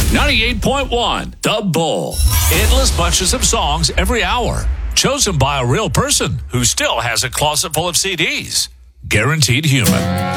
98.1 The Bull. Endless bunches of songs every hour. Chosen by a real person who still has a closet full of CDs. Guaranteed human.